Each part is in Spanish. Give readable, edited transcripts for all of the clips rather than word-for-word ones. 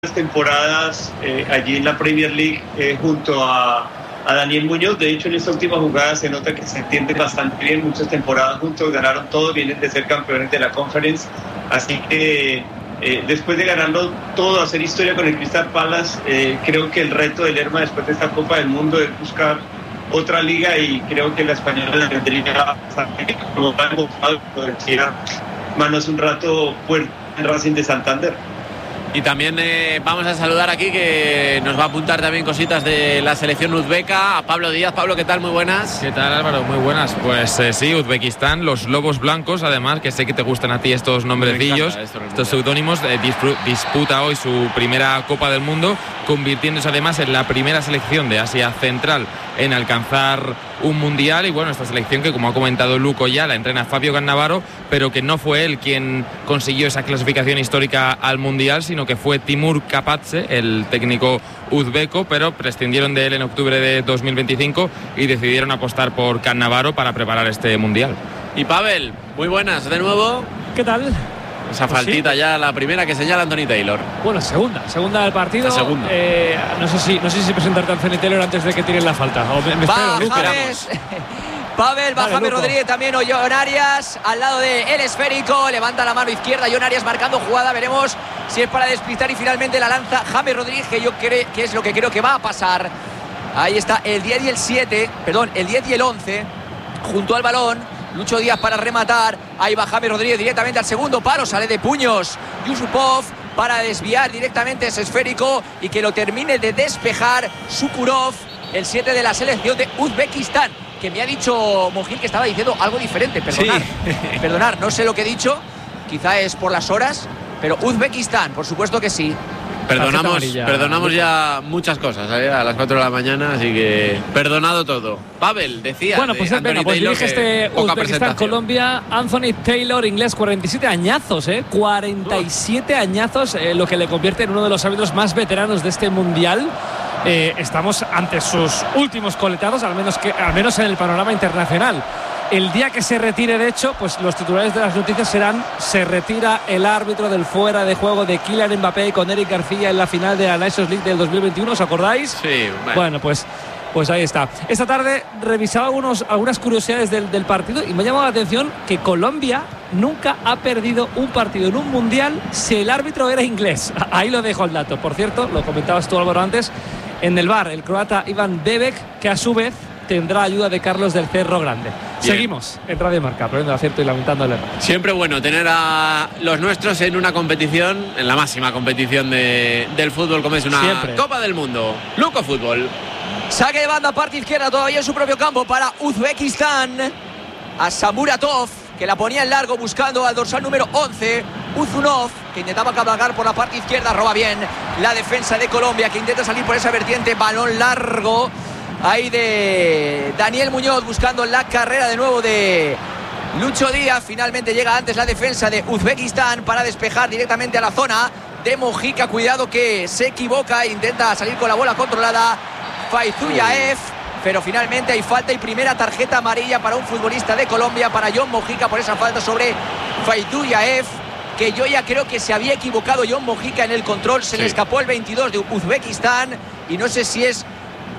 temporadas allí en la Premier League junto a Daniel Muñoz. De hecho, en esta última jugada se nota que se entiende bastante bien. Muchas temporadas juntos, ganaron todo, vienen de ser campeones de la Conference. Así que después de ganarlo todo, hacer historia con el Crystal Palace, creo que el reto del Lerma después de esta Copa del Mundo es buscar otra liga, y creo que la española le tendría bastante, como decía Manos un rato, fuerte en Racing de Santander. Y también vamos a saludar aquí, que nos va a apuntar también cositas de la selección uzbeca, a Pablo Díaz. Pablo, ¿qué tal? Muy buenas. ¿Qué tal, Álvaro? Muy buenas. Pues sí, Uzbekistán, los Lobos Blancos, además, que sé que te gustan a ti estos nombrecillos, estos seudónimos, disputa hoy su primera Copa del Mundo, convirtiéndose además en la primera selección de Asia Central en alcanzar un mundial. Y bueno, esta selección que, como ha comentado Luco, ya la entrena Fabio Cannavaro, pero que no fue él quien consiguió esa clasificación histórica al mundial, sino que fue Timur Kapatze, el técnico uzbeco, pero prescindieron de él en octubre de 2025 y decidieron apostar por Cannavaro para preparar este mundial. Y Pavel, muy buenas de nuevo. ¿Qué tal? Esa faltita, sí, ya la primera que señala Anthony Taylor. Bueno, segunda del partido. La segunda. No sé si presentarte a Anthony Taylor antes de que tiren la falta. O me va James, Pavel, va James Rodríguez también, o John Arias al lado de el esférico, levanta la mano izquierda, John Arias marcando jugada, veremos si es para despistar, y finalmente la lanza James Rodríguez, que es lo que creo que va a pasar. Ahí está el 10 y el 7, perdón, el 10 y el 11 junto al balón. Lucho Díaz para rematar, ahí va James Rodríguez directamente al segundo palo, sale de puños Yusupov para desviar directamente ese esférico y que lo termine de despejar Sukurov, el 7 de la selección de Uzbekistán, que me ha dicho Mojil que estaba diciendo algo diferente, perdonar, no sé lo que he dicho, quizá es por las horas, pero Uzbekistán, por supuesto que sí. Perdonamos ya muchas cosas a las 4 de la mañana, así que perdonado todo. Pavel, decía. Bueno, pues venga, pues dirige este Uzbekistán-Colombia Anthony Taylor, inglés, 47 añazos, 47 añazos, lo que le convierte en uno de los árbitros más veteranos de este mundial. Estamos ante sus últimos coletados, al menos en el panorama internacional. El día que se retire, de hecho, pues los titulares de las noticias serán: se retira el árbitro del fuera de juego de Kylian Mbappé con Eric García en la final de la Nations League del 2021, ¿os acordáis? Sí. Bueno, pues ahí está. Esta tarde revisaba algunas curiosidades del partido y me ha llamado la atención que Colombia nunca ha perdido un partido en un mundial si el árbitro era inglés. Ahí lo dejo el dato. Por cierto, lo comentabas tú, Álvaro, antes, en el VAR, el croata Ivan Bebek, que a su vez tendrá ayuda de Carlos del Cerro Grande. Bien. Seguimos en Radio Marca, poniendo el acierto y lamentando el error. Siempre bueno tener a los nuestros en una competición, en la máxima competición del fútbol, como es una Copa del Mundo. Luco Fútbol. Saque de banda, parte izquierda, todavía en su propio campo para Uzbekistán. A Samuratov, que la ponía en largo buscando al dorsal número 11. Uzunov, que intentaba cabalgar por la parte izquierda, roba bien la defensa de Colombia, que intenta salir por esa vertiente. Balón largo ahí de Daniel Muñoz, buscando la carrera de nuevo de Lucho Díaz. Finalmente llega antes la defensa de Uzbekistán para despejar directamente a la zona de Mojica. Cuidado que se equivoca, intenta salir con la bola controlada Faizullaev, pero finalmente hay falta y primera tarjeta amarilla para un futbolista de Colombia, para John Mojica, por esa falta sobre Faizullaev, que yo ya creo que se había equivocado John Mojica en el control. Se le escapó el 22 de Uzbekistán y no sé si es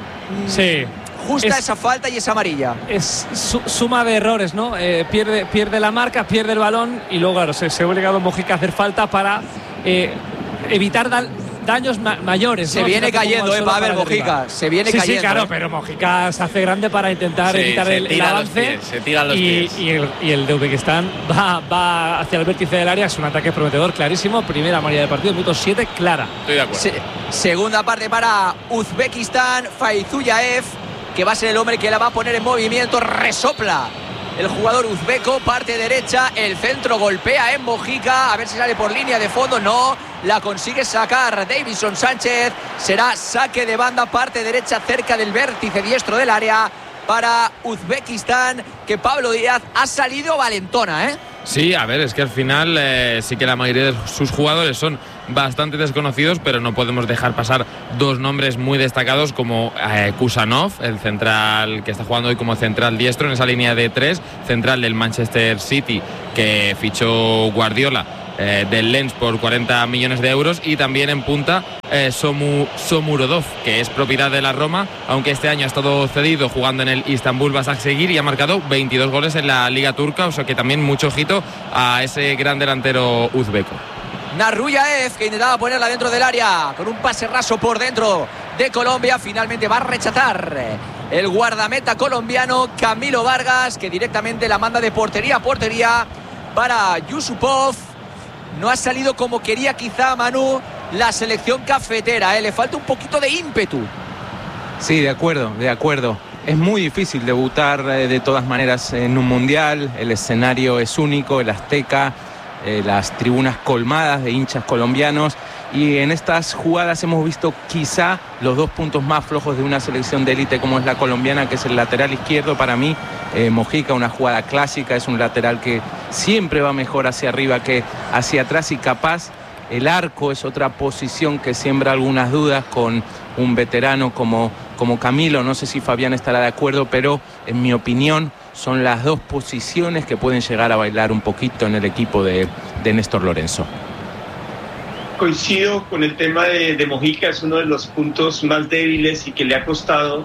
justa esa falta y esa amarilla. Es suma de errores, ¿no? Pierde la marca, pierde el balón y luego, claro, se ve obligado Mojica a hacer falta para evitar daños mayores. Se viene cayendo, Pavel, Mojica. Se viene cayendo. Sí, claro, pero Mojica se hace grande para intentar evitar el avance. Se tira los pies. Y el de Uzbekistán va hacia el vértice del área. Es un ataque prometedor, clarísimo. Primera amarilla del partido, minuto 7, clara. Estoy de acuerdo. Segunda parte para Uzbekistán. Faizullaev, que va a ser el hombre que la va a poner en movimiento. Resopla el jugador uzbeco, parte derecha, el centro golpea en Mojica, a ver si sale por línea de fondo. No, la consigue sacar Davison Sánchez. Será saque de banda, parte derecha, cerca del vértice diestro del área para Uzbekistán, que Pablo Díaz ha salido valentona, Sí, a ver, es que al final sí que la mayoría de sus jugadores son bastante desconocidos, pero no podemos dejar pasar dos nombres muy destacados como Kusanov, el central que está jugando hoy como central diestro en esa línea de 3, central del Manchester City, que fichó Guardiola del Lens por 40 millones de euros, y también en punta Shomurodov, que es propiedad de la Roma, aunque este año ha estado cedido jugando en el Istanbul Başakşehir y ha marcado 22 goles en la Liga Turca, o sea que también mucho ojito a ese gran delantero uzbeco. Narruyaev, que intentaba ponerla dentro del área con un pase raso por dentro de Colombia, finalmente va a rechazar el guardameta colombiano Camilo Vargas, que directamente la manda de portería a portería para Yusupov. No ha salido como quería quizá Manu la selección cafetera, le falta un poquito de ímpetu. Sí, de acuerdo. Es muy difícil debutar de todas maneras en un mundial, el escenario es único, el Azteca, las tribunas colmadas de hinchas colombianos, y en estas jugadas hemos visto quizá los dos puntos más flojos de una selección de élite como es la colombiana, que es el lateral izquierdo. Para mí, Mojica, una jugada clásica, es un lateral que siempre va mejor hacia arriba que hacia atrás, y capaz el arco es otra posición que siembra algunas dudas con un veterano como Camilo. No sé si Fabián estará de acuerdo, pero en mi opinión son las dos posiciones que pueden llegar a bailar un poquito en el equipo de Néstor Lorenzo. Coincido con el tema de Mojica, es uno de los puntos más débiles y que le ha costado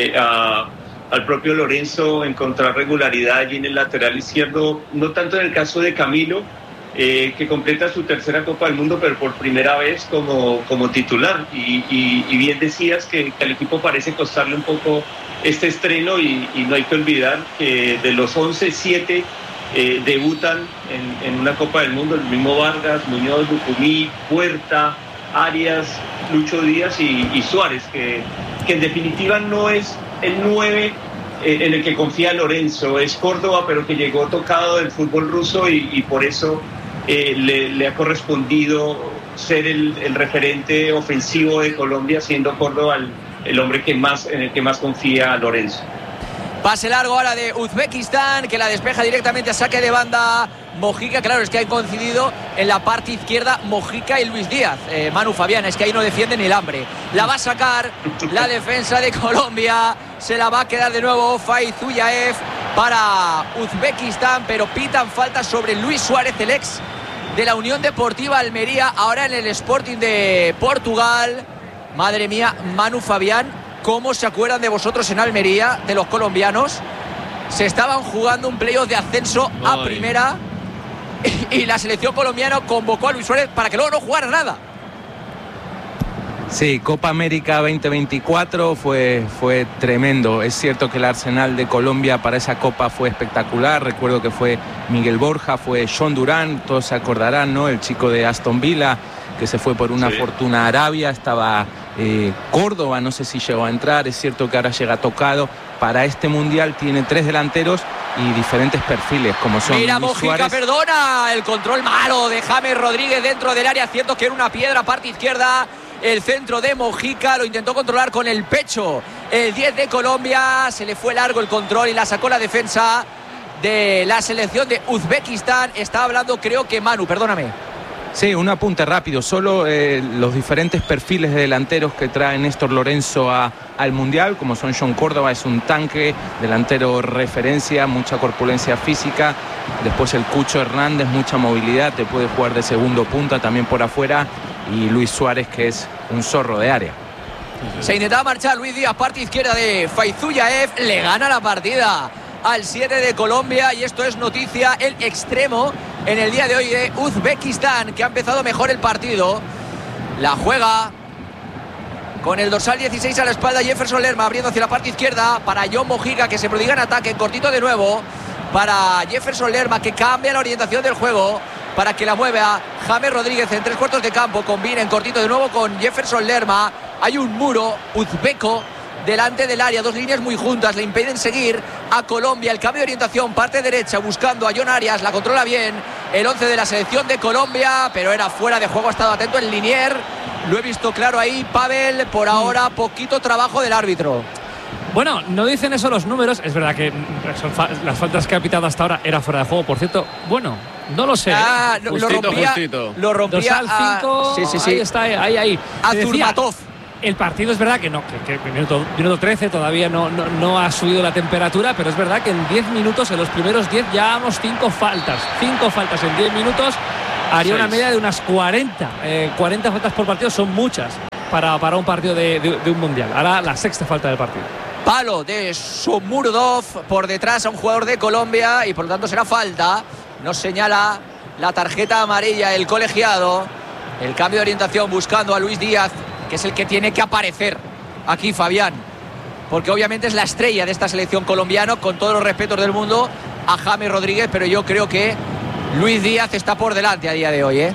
al propio Lorenzo encontrar regularidad allí en el lateral izquierdo, no tanto en el caso de Camilo, que completa su tercera Copa del Mundo, pero por primera vez como titular, y bien decías que al equipo parece costarle un poco este estreno, y no hay que olvidar que de los 11, 7 debutan en una Copa del Mundo, el mismo Vargas, Muñoz, Lucumí, Puerta, Arias, Lucho Díaz y Suárez, que en definitiva no es el 9 en el que confía Lorenzo, es Córdoba, pero que llegó tocado del fútbol ruso, y por eso le ha correspondido ser el referente ofensivo de Colombia, siendo Córdoba el hombre en el que más confía Lorenzo. Pase largo ahora de Uzbekistán, que la despeja directamente a saque de banda Mojica. Claro, es que han coincidido en la parte izquierda Mojica y Luis Díaz. Manu, Fabián, es que ahí no defiende ni el hambre. La va a sacar la defensa de Colombia, se la va a quedar de nuevo Faizullaev para Uzbekistán, pero pitan falta sobre Luis Suárez, el ex de la Unión Deportiva Almería, ahora en el Sporting de Portugal. Madre mía, Manu, Fabián, ¿cómo se acuerdan de vosotros en Almería, de los colombianos? Se estaban jugando un playoff de ascenso a primera y la selección colombiana convocó a Luis Suárez para que luego no jugara nada. Sí, Copa América 2024 fue tremendo. Es cierto que el arsenal de Colombia para esa Copa fue espectacular. Recuerdo que fue Miguel Borja, fue John Durán, todos se acordarán, ¿no? El chico de Aston Villa, que se fue por una fortuna a Arabia. Estaba Córdoba, no sé si llegó a entrar. Es cierto que ahora llega tocado. Para este Mundial tiene 3 delanteros y diferentes perfiles, como son Mira, Luis Mojica, Suárez. Perdona, el control malo de James Rodríguez dentro del área, cierto que era una piedra, parte izquierda, el centro de Mojica, lo intentó controlar con el pecho el 10 de Colombia, se le fue largo el control y la sacó la defensa de la selección de Uzbekistán. Está hablando, creo que Manu, perdóname. Sí, un apunte rápido, solo los diferentes perfiles de delanteros que trae Néstor Lorenzo al Mundial, como son John Córdoba, es un tanque, delantero referencia, mucha corpulencia física. Después el Cucho Hernández, mucha movilidad, te puede jugar de segundo punta también por afuera. Y Luis Suárez, que es un zorro de área. Se intentaba marchar Luis Díaz, parte izquierda de Faizullaev, le gana la partida al 7 de Colombia, y esto es noticia, el extremo en el día de hoy de Uzbekistán, que ha empezado mejor el partido. La juega con el dorsal 16 a la espalda Jefferson Lerma, abriendo hacia la parte izquierda para John Mojica, que se prodiga en ataque, cortito de nuevo para Jefferson Lerma, que cambia la orientación del juego para que la mueva James Rodríguez en 3/4 de campo. Combina en cortito de nuevo con Jefferson Lerma. Hay un muro uzbeco delante del área, 2 líneas muy juntas, le impiden seguir a Colombia. El cambio de orientación, parte derecha, buscando a John Arias, la controla bien el 11 de la selección de Colombia, pero era fuera de juego. Ha estado atento el linier, lo he visto claro ahí, Pavel. Por ahora poquito trabajo del árbitro. Bueno, no dicen eso los números. Es verdad que las faltas que ha pitado hasta ahora era fuera de juego, por cierto. Bueno, no lo sé. Justito. Lo rompía al 5. Sí. Ahí está, ahí. A Zurbatov. El partido es verdad que no, que minuto 13 todavía no ha subido la temperatura, pero es verdad que en 10 minutos, en los primeros 10, ya vamos 5 faltas. 5 faltas en 10 minutos. haría una media de unas 40. 40 faltas por partido son muchas para un partido de un mundial. Ahora la sexta falta del partido. Palo de Shomurodov por detrás a un jugador de Colombia y por lo tanto será falta. Nos señala la tarjeta amarilla el colegiado. El cambio de orientación buscando a Luis Díaz, que es el que tiene que aparecer aquí, Fabián, porque obviamente es la estrella de esta selección colombiana, con todos los respetos del mundo a James Rodríguez, pero yo creo que Luis Díaz está por delante a día de hoy, ¿eh?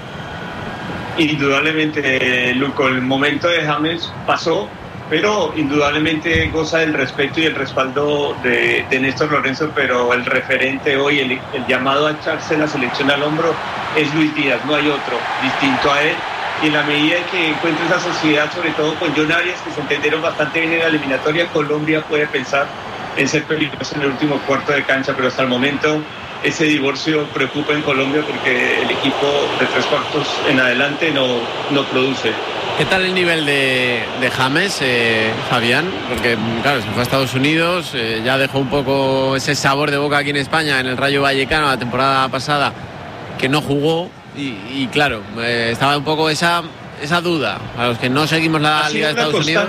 Indudablemente, Luco, el momento de James pasó, pero indudablemente goza del respeto y el respaldo de Néstor Lorenzo, pero el referente hoy, el llamado a echarse la selección al hombro es Luis Díaz, no hay otro distinto a él. Y en la medida en que encuentre esa sociedad, sobre todo con John Arias, que se entendieron bastante bien en la eliminatoria, Colombia puede pensar en ser peligroso en el último cuarto de cancha, pero hasta el momento ese divorcio preocupa en Colombia porque el equipo de 3 cuartos en adelante no produce. ¿Qué tal el nivel de James, Fabián? Porque, claro, se fue a Estados Unidos, ya dejó un poco ese sabor de boca aquí en España, en el Rayo Vallecano, la temporada pasada, que no jugó. Y claro, estaba un poco esa duda. A los que no seguimos la Liga de Estados Unidos.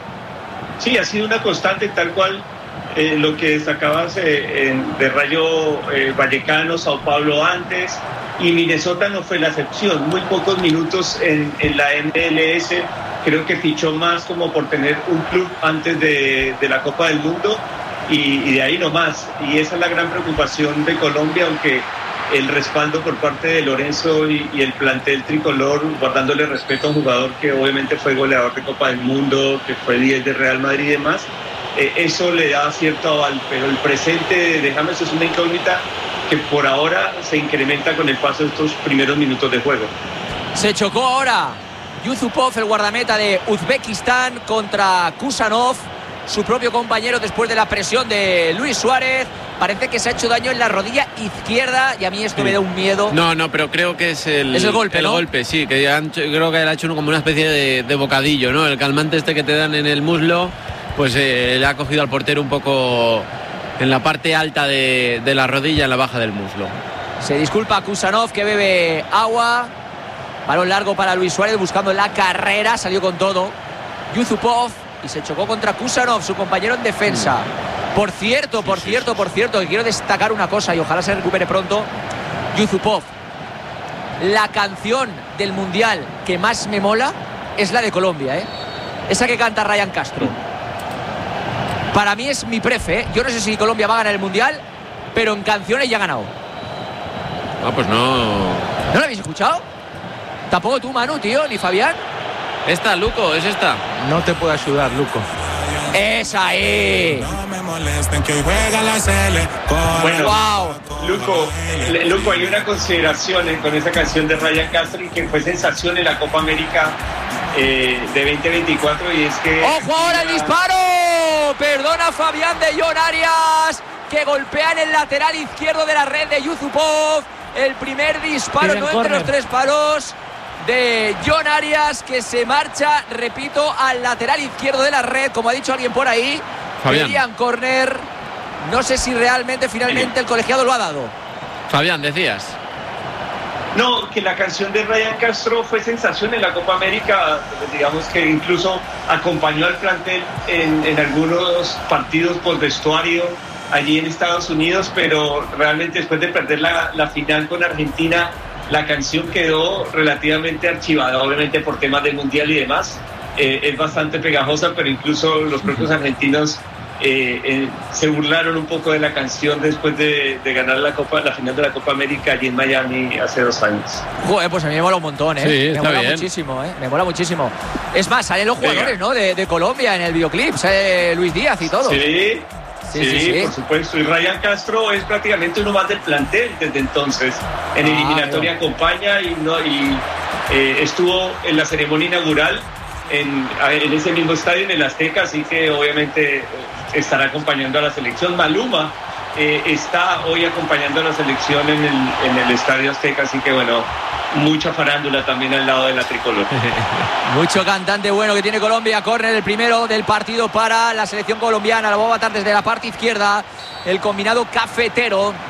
Sí, ha sido una constante, tal cual lo que destacabas de Rayo Vallecano, Sao Paulo antes, y Minnesota no fue la excepción. Muy pocos minutos en la MLS. Creo que fichó más como por tener un club antes de la Copa del Mundo y de ahí nomás. Y esa es la gran preocupación de Colombia, aunque el respaldo por parte de Lorenzo y el plantel tricolor, guardándole respeto a un jugador que obviamente fue goleador de Copa del Mundo, que fue 10 de Real Madrid y demás, eso le da cierto aval, pero el presente de James es una incógnita que por ahora se incrementa con el paso de estos primeros minutos de juego. Se chocó ahora Yusupov, el guardameta de Uzbekistán, contra Kusanov, su propio compañero, después de la presión de Luis Suárez. Parece que se ha hecho daño en la rodilla izquierda y a mí esto me da un miedo. No, pero creo que es el golpe, ¿no? El golpe, sí, que creo que le ha hecho como una especie de bocadillo, ¿no? El calmante este que te dan en el muslo, pues le ha cogido al portero un poco en la parte alta de la rodilla, en la baja del muslo. Se disculpa Kusanov, que bebe agua. Balón largo para Luis Suárez buscando la carrera, salió con todo Yusupov y se chocó contra Kusanov, su compañero en defensa. Por cierto, que quiero destacar una cosa y ojalá se recupere pronto. Yusupov, la canción del Mundial que más me mola es la de Colombia, ¿eh? Esa que canta Ryan Castro. Para mí es mi prefe, ¿eh? Yo no sé si Colombia va a ganar el Mundial, pero en canciones ya ha ganado. Ah, pues no. ¿No la habéis escuchado? Tampoco tú, Manu, tío, ni Fabián. Esta, Luco, es esta. No te puedo ayudar, Luco. ¡Esa es! Bueno, wow. Luco, hay una consideración con esa canción de Ryan Castro y que fue sensación en la Copa América de 2024 y es que... ¡Ojo ahora el disparo! Perdona Fabián, de John Arias, que golpea en el lateral izquierdo de la red de Yusupov. El primer disparo, no entre los 3 palos, de John Arias, que se marcha, repito, al lateral izquierdo de la red, como ha dicho alguien por ahí. Fabián, córner. No sé si realmente finalmente el colegiado lo ha dado. Fabián, decías. No, que la canción de Ryan Castro fue sensación en la Copa América, digamos que incluso acompañó al plantel en algunos partidos por vestuario allí en Estados Unidos, pero realmente después de perder la final con Argentina, la canción quedó relativamente archivada, obviamente por temas del Mundial y demás. Es bastante pegajosa, pero incluso los propios argentinos se burlaron un poco de la canción después de ganar la final de la Copa América allí en Miami hace 2 años. Joder, pues a mí me mola un montón, ¿eh? Sí, me mola bien. Muchísimo, ¿eh? Me mola muchísimo. Es más, salen los jugadores, ¿no? De Colombia en el videoclip, sale Luis Díaz y todo. Sí, por supuesto. Y Ryan Castro es prácticamente uno más del plantel desde entonces. En eliminatoria acompaña y estuvo en la ceremonia inaugural en ese mismo estadio, en el Azteca, así que obviamente estará acompañando a la selección. Maluma está hoy acompañando a la selección en el Estadio Azteca, así que bueno, mucha farándula también al lado de la tricolor. Mucho cantante bueno que tiene Colombia. Córner, el primero del partido para la selección colombiana. La va a matar desde la parte izquierda el combinado cafetero.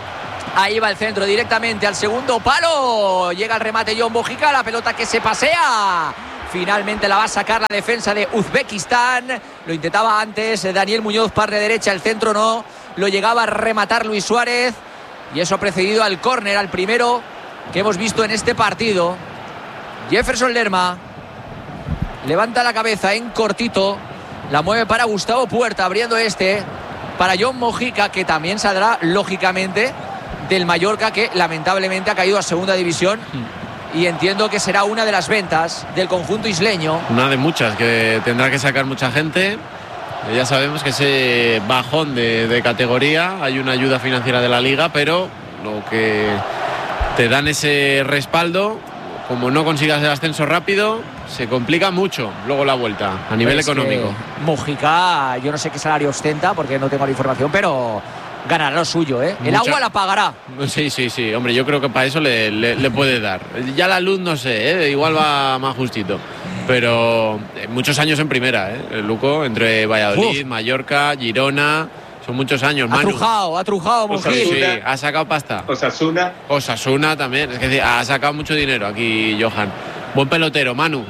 Ahí va el centro directamente al segundo palo. Llega el remate Jon Mojica, la pelota que se pasea. Finalmente la va a sacar la defensa de Uzbekistán. Lo intentaba antes Daniel Muñoz, par de derecha, el centro no. Lo llegaba a rematar Luis Suárez. Y eso ha precedido al córner, al primero que hemos visto en este partido. Jefferson Lerma levanta la cabeza en cortito. La mueve para Gustavo Puerta, abriendo para Jon Mojica, que también saldrá, lógicamente, del Mallorca, que lamentablemente ha caído a segunda división. Y entiendo que será una de las ventas del conjunto isleño. Una de muchas, que tendrá que sacar mucha gente. Ya sabemos que ese bajón de categoría, hay una ayuda financiera de la liga, pero lo que te dan ese respaldo, como no consigas el ascenso rápido, se complica mucho luego la vuelta a nivel económico. Mojica, yo no sé qué salario ostenta porque no tengo la información, pero ganará lo suyo, ¿eh? El agua la pagará. Sí, hombre, yo creo que para eso le puede dar. Ya la luz no sé, igual va más justito. Pero muchos años en primera, el Luco, entre Valladolid, Mallorca, Girona, son muchos años. Ha trujado Mojica. Sí, ha sacado pasta. Osasuna también, es que ha sacado mucho dinero aquí Johan. Buen pelotero, Manu.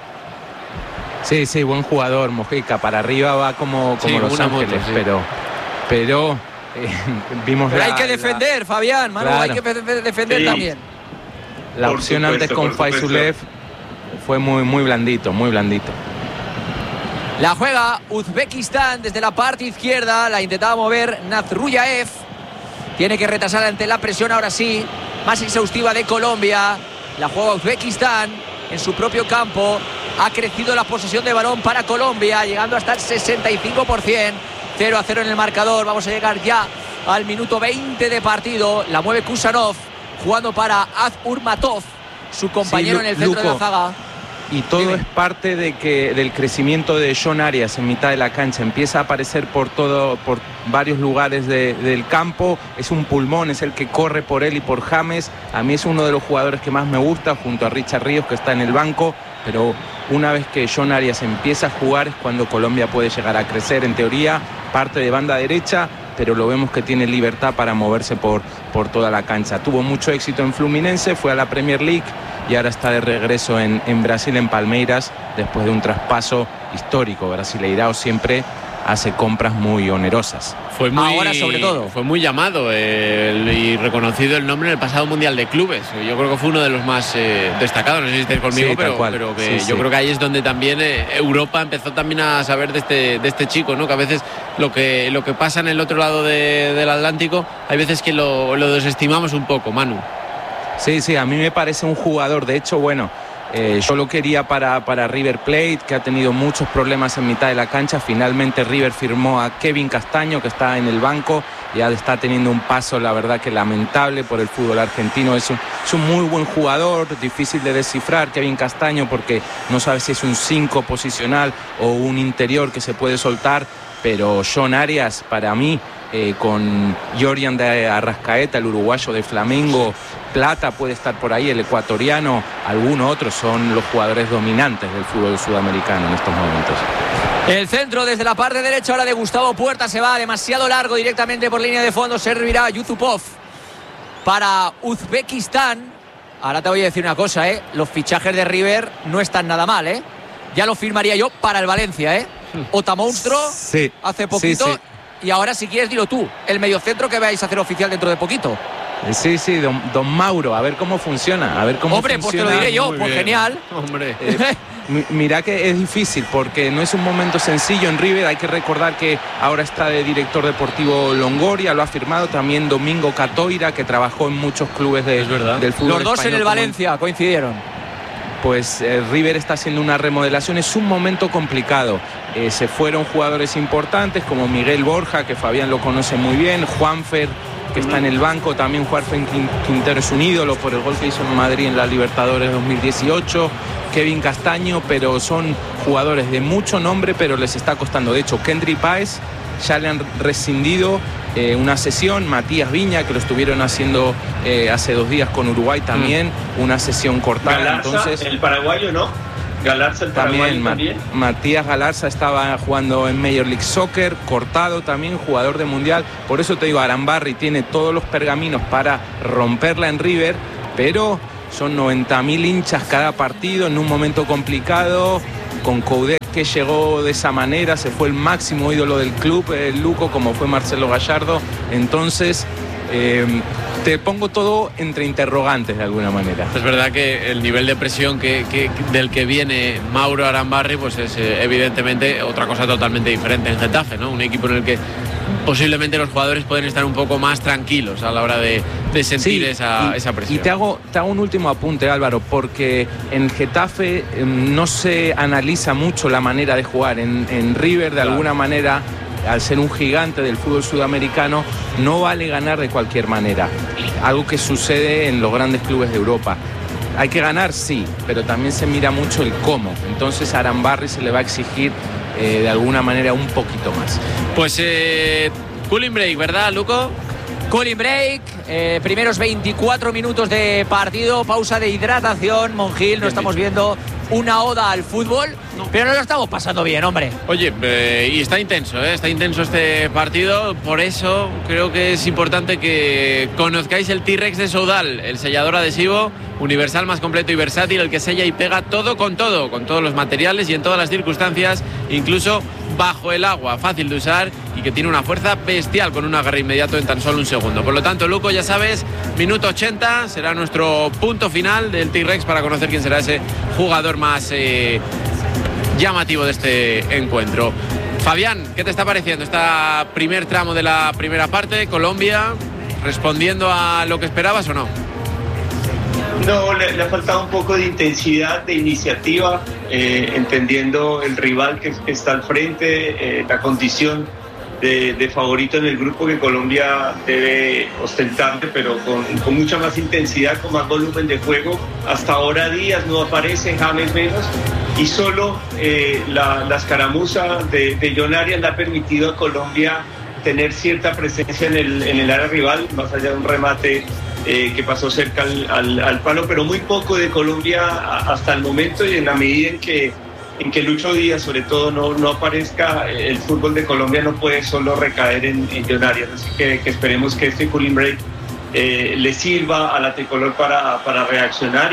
Sí, buen jugador Mojica, para arriba va como Los Ángeles, moto, pero vimos. Pero hay que defender, Fabián, Manu, claro. Hay que defender también. La opción antes con Faisulev fue muy blandito, muy blandito. La juega Uzbekistán desde la parte izquierda, la intentaba mover Nazrullaev. Tiene que retrasar ante la presión, ahora sí, más exhaustiva de Colombia. La juega Uzbekistán en su propio campo. Ha crecido la posesión de balón para Colombia, llegando hasta el 65%. 0-0 en el marcador. Vamos a llegar ya al minuto 20 de partido. La mueve Kusanov, jugando para Azurmatov, su compañero en el centro de la zaga. Y todo es parte del crecimiento de Jon Arias en mitad de la cancha. Empieza a aparecer por varios lugares del campo. Es un pulmón, es el que corre por él y por James. A mí es uno de los jugadores que más me gusta, junto a Richard Ríos, que está en el banco. Pero una vez que Jon Arias empieza a jugar es cuando Colombia puede llegar a crecer. En teoría, parte de banda derecha, pero lo vemos que tiene libertad para moverse por toda la cancha. Tuvo mucho éxito en Fluminense, fue a la Premier League y ahora está de regreso en Brasil, en Palmeiras, después de un traspaso histórico. Brasileirao siempre hace compras muy onerosas. Ahora sobre todo. Fue muy llamado y reconocido el nombre en el pasado Mundial de Clubes. Yo creo que fue uno de los más destacados, no sé si estáis conmigo, pero que yo creo que ahí es donde también Europa empezó también a saber de este chico, ¿no? Que a veces lo que pasa en el otro lado del Atlántico, hay veces que lo desestimamos un poco, Manu. Sí, a mí me parece un jugador, de hecho, yo lo quería para River Plate, que ha tenido muchos problemas en mitad de la cancha. Finalmente River firmó a Kevin Castaño, que está en el banco, ya está teniendo un paso, la verdad, que lamentable por el fútbol argentino. Es un muy buen jugador, difícil de descifrar Kevin Castaño, porque no sabe si es un 5 posicional o un interior que se puede soltar, pero Jon Arias, para mí, con Jordan de Arrascaeta, el uruguayo de Flamengo, Plata puede estar por ahí, el ecuatoriano, algunos otros son los jugadores dominantes del fútbol sudamericano en estos momentos. El centro desde la parte derecha ahora de Gustavo Puerta, se va demasiado largo directamente por línea de fondo, servirá Yusupov para Uzbekistán. Ahora te voy a decir una cosa, los fichajes de River no están nada mal, ya lo firmaría yo para el Valencia, Ota Monstro, hace poquito, sí. Y ahora si quieres dilo tú, el mediocentro que vais a hacer oficial dentro de poquito. Sí, don Mauro, a ver cómo funciona, Hombre, pues te lo diré yo, pues genial. Hombre. Mirá que es difícil porque no es un momento sencillo en River. Hay que recordar que ahora está de director deportivo Longoria, lo ha firmado también Domingo Catoira, que trabajó en muchos clubes del fútbol español. Los dos en el Valencia coincidieron. Pues River está haciendo una remodelación, es un momento complicado. Se fueron jugadores importantes como Miguel Borja, que Fabián lo conoce muy bien, Juanfer, que está en el banco, también Juanfer Quintero es un ídolo por el gol que hizo en Madrid en la Libertadores 2018, Kevin Castaño, pero son jugadores de mucho nombre, pero les está costando. De hecho, Kendry Páez ya le han rescindido una sesión, Matías Viña, que lo estuvieron haciendo hace 2 días con Uruguay también, una sesión cortada. Galarza, entonces el paraguayo, ¿no? Galarza, el también. Matías Galarza estaba jugando en Major League Soccer, Cortado también, jugador de Mundial. Por eso te digo, Arambarri tiene todos los pergaminos para romperla en River, pero son 90.000 hinchas cada partido en un momento complicado, con Coudet que llegó de esa manera, se fue el máximo ídolo del club, el Luco, como fue Marcelo Gallardo. Entonces te pongo todo entre interrogantes de alguna manera. Es verdad que el nivel de presión del que viene Mauro Arambarri pues es evidentemente otra cosa totalmente diferente en Getafe, ¿no? Un equipo en el que posiblemente los jugadores pueden estar un poco más tranquilos a la hora de sentir esa presión. Y te hago un último apunte, Álvaro, porque en Getafe no se analiza mucho la manera de jugar. En River, de alguna manera, al ser un gigante del fútbol sudamericano, no vale ganar de cualquier manera. Algo que sucede en los grandes clubes de Europa. Hay que ganar, sí, pero también se mira mucho el cómo. Entonces a Arambarri se le va a exigir de alguna manera un poquito más. Pues cooling break, ¿verdad, Luco? Cooling break, primeros 24 minutos de partido, pausa de hidratación. Monjil, no estamos viendo una oda al fútbol, pero no lo estamos pasando bien, hombre. Oye, y está intenso este partido, por eso creo que es importante que conozcáis el T-Rex de Soudal, el sellador adhesivo universal más completo y versátil, el que sella y pega todo, con todos los materiales y en todas las circunstancias, incluso bajo el agua, fácil de usar y que tiene una fuerza bestial con un agarre inmediato en tan solo un segundo. Por lo tanto, Luco, ya sabes, minuto 80 será nuestro punto final del T-Rex para conocer quién será ese jugador más llamativo de este encuentro. Fabián, ¿qué te está pareciendo este primer tramo de la primera parte? Colombia, ¿respondiendo a lo que esperabas o no? No, le ha faltado un poco de intensidad, de iniciativa, entendiendo el rival que está al frente, la condición de favorito en el grupo que Colombia debe ostentarle, pero con mucha más intensidad, con más volumen de juego. Hasta ahora Díaz no aparece, James menos, y solo la escaramuza de John Arias le ha permitido a Colombia tener cierta presencia en el área rival, más allá de un remate que pasó cerca al palo, pero muy poco de Colombia hasta el momento, y en la medida en que Lucho Díaz sobre todo no aparezca, el fútbol de Colombia no puede solo recaer en John Arias, así que esperemos que este cooling break le sirva a la tricolor para reaccionar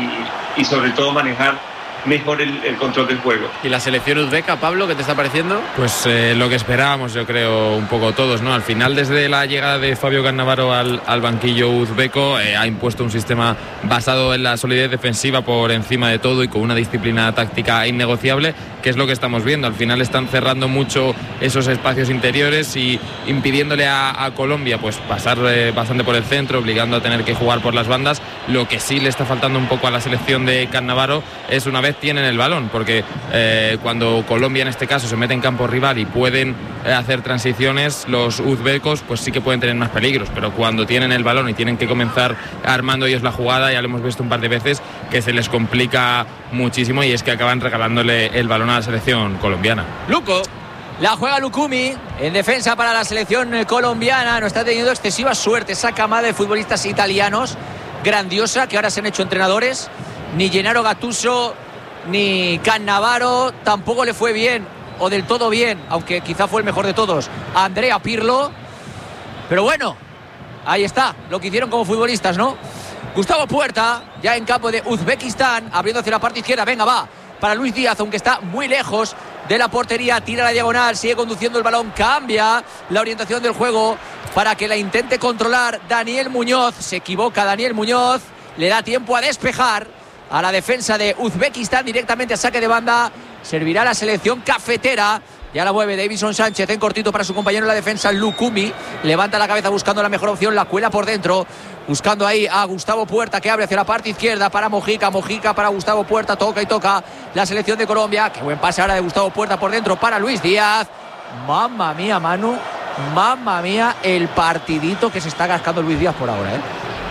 y sobre todo manejar mejor el control del juego. ¿Y la selección uzbeca, Pablo, qué te está pareciendo? Pues lo que esperábamos, yo creo, un poco todos, ¿no? Al final, desde la llegada de Fabio Cannavaro al banquillo uzbeco, ha impuesto un sistema basado en la solidez defensiva por encima de todo y con una disciplina táctica innegociable, que es lo que estamos viendo. Al final están cerrando mucho esos espacios interiores y impidiéndole a Colombia pues pasar bastante por el centro, obligando a tener que jugar por las bandas. Lo que sí le está faltando un poco a la selección de Cannavaro es una vez tienen el balón, porque cuando Colombia en este caso se mete en campo rival y pueden hacer transiciones, los uzbecos pues sí que pueden tener más peligros, pero cuando tienen el balón y tienen que comenzar armando ellos la jugada, ya lo hemos visto un par de veces que se les complica muchísimo, y es que acaban regalándole el balón a la selección colombiana. Luco. La juega Lukumi en defensa para la selección colombiana. No está teniendo excesiva suerte esa camada de futbolistas italianos grandiosa que ahora se han hecho entrenadores. Ni Gennaro Gattuso ni Cannavaro tampoco le fue bien, o del todo bien, aunque quizá fue el mejor de todos, a Andrea Pirlo. Pero bueno, ahí está lo que hicieron como futbolistas, ¿no? Gustavo Puerta, ya en campo de Uzbekistán, abriendo hacia la parte izquierda. Venga, va para Luis Díaz, aunque está muy lejos de la portería, tira la diagonal, sigue conduciendo el balón, cambia la orientación del juego para que la intente controlar Daniel Muñoz. Se equivoca Daniel Muñoz, le da tiempo a despejar a la defensa de Uzbekistán, directamente a saque de banda. Servirá la selección cafetera. Ya la mueve Davison Sánchez en cortito para su compañero en la defensa, Lukumi. Levanta la cabeza buscando la mejor opción, la cuela por dentro, buscando ahí a Gustavo Puerta, que abre hacia la parte izquierda para Mojica. Mojica para Gustavo Puerta, toca y toca la selección de Colombia. Qué buen pase ahora de Gustavo Puerta por dentro para Luis Díaz. Mamma mía, Manu, mamma mía, el partidito que se está cascando Luis Díaz por ahora, ¿eh?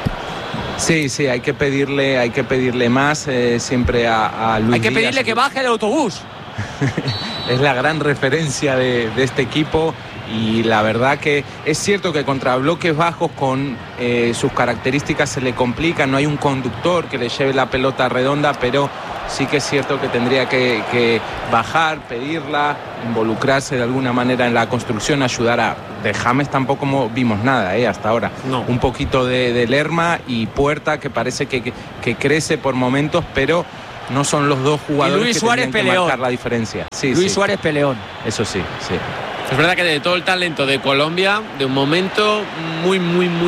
Sí, hay que pedirle más siempre a Luis Díaz. Hay que pedirle que baje del autobús. Es la gran referencia de este equipo, y la verdad que es cierto que contra bloques bajos con sus características se le complica. No hay un conductor que le lleve la pelota redonda, pero sí que es cierto que tendría que bajar, pedirla, involucrarse de alguna manera en la construcción, ayudar a... De James tampoco vimos nada hasta ahora. No. Un poquito de Lerma y Puerta, que parece que crece por momentos, pero no son los dos jugadores que tendrían que marcar la diferencia. Sí, Luis Suárez peleón. Eso sí. Es verdad que de todo el talento de Colombia, de un momento muy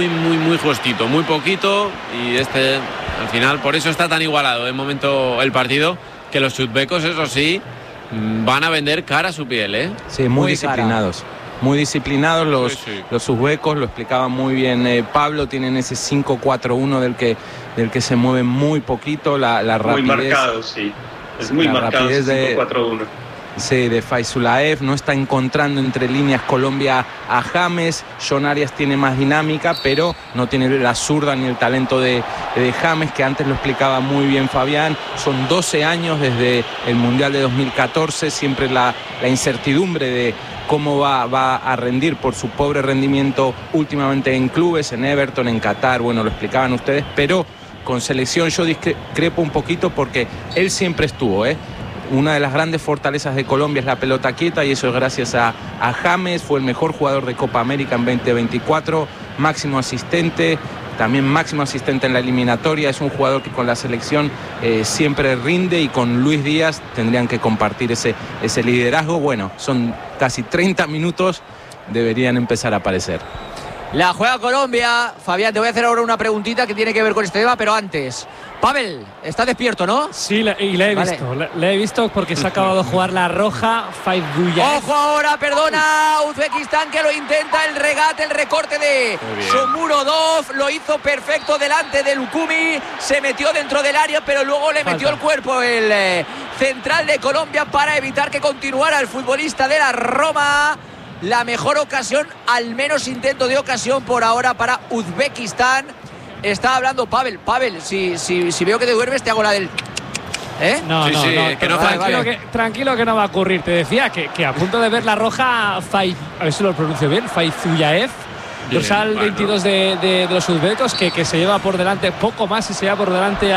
justito, muy poquito, y al final por eso está tan igualado de momento el partido, que los uzbecos, eso sí, van a vender cara a su piel, ¿eh? Sí, muy disciplinados. Cara. Muy disciplinados los uzbecos, lo explicaba muy bien Pablo, tienen ese 5-4-1 del que se mueve muy poquito, la rapidez. Muy marcado, sí. Es muy marcado ese 5-4-1. Sí, de Faizulaev, no está encontrando entre líneas Colombia a James. John Arias tiene más dinámica, pero no tiene la zurda ni el talento de James, que antes lo explicaba muy bien Fabián. Son 12 años desde el Mundial de 2014, siempre la incertidumbre de cómo va a rendir por su pobre rendimiento últimamente en clubes, en Everton, en Qatar, bueno, lo explicaban ustedes, pero con selección yo discrepo un poquito porque él siempre estuvo, Una de las grandes fortalezas de Colombia es la pelota quieta, y eso es gracias a James. Fue el mejor jugador de Copa América en 2024, máximo asistente, también máximo asistente en la eliminatoria. Es un jugador que con la selección siempre rinde, y con Luis Díaz tendrían que compartir ese liderazgo. Bueno, son casi 30 minutos, deberían empezar a aparecer. La juega Colombia. Fabián, te voy a hacer ahora una preguntita que tiene que ver con este tema, pero antes, Pavel, ¿está despierto, no? Sí, la he visto. La he visto porque se ha acabado de jugar la roja. Ojo ahora, perdona, Uzbekistán, que lo intenta, el regate, el recorte de Shomurodov, lo hizo perfecto delante de Lukumi, se metió dentro del área, pero luego le metió el cuerpo el central de Colombia para evitar que continuara el futbolista de la Roma. La mejor ocasión, al menos intento de ocasión por ahora para Uzbekistán. Está hablando Pavel. Pavel, si veo que te duermes, te hago la del... No, tranquilo que no va a ocurrir. Te decía que a punto de ver la roja, a ver si lo pronuncio bien, Faizulaev, dorsal 22 de los uzbecos, que se lleva por delante poco más, y se lleva por delante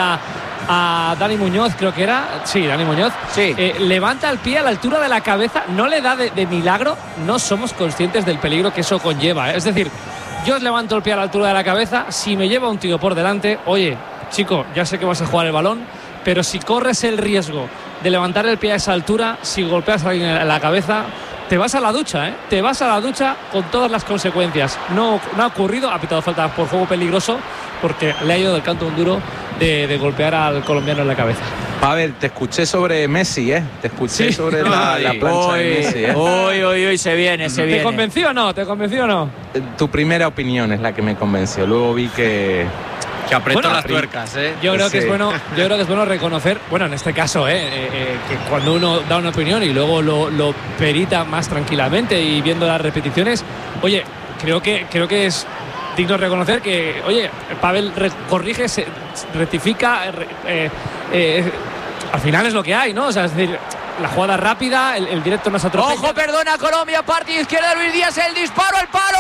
a Dani Muñoz, creo que era. Sí, Dani Muñoz. Sí. Levanta el pie a la altura de la cabeza, no le da de milagro. No somos conscientes del peligro que eso conlleva, Es decir, yo levanto el pie a la altura de la cabeza, si me lleva un tío por delante, oye, chico, ya sé que vas a jugar el balón, pero si corres el riesgo de levantar el pie a esa altura, si golpeas a alguien en la cabeza, te vas a la ducha, Te vas a la ducha con todas las consecuencias. No ha ocurrido, ha pitado falta por juego peligroso, porque le ha ido del canto un duro de golpear al colombiano en la cabeza. Pavel, te escuché sobre Messi, Te escuché sobre la plancha de Messi, Hoy se viene. ¿Te convenció o no? Tu primera opinión es la que me convenció. Luego vi que apretó las tuercas, Yo creo que es bueno reconocer, bueno, en este caso, que cuando uno da una opinión y luego lo perita más tranquilamente y viendo las repeticiones, oye, creo que es digno reconocer que, oye, Pavel corrige, rectifica, al final es lo que hay, ¿no? O sea, es decir, la jugada rápida, el directo no se atropella. ¡Ojo, perdona, Colombia! Parte izquierda, Luis Díaz, el disparo, el palo.